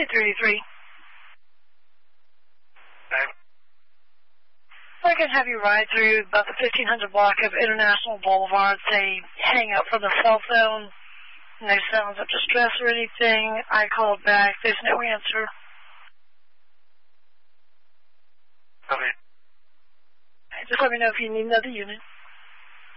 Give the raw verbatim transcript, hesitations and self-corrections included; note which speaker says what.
Speaker 1: eight three three.
Speaker 2: Okay.
Speaker 1: I can have you ride through about the fifteen hundred block of International Boulevard. Say, hang up from the cell phone. No sounds of distress or anything. I called back. There's no answer.
Speaker 2: Okay.
Speaker 1: Just let me know if you need another unit.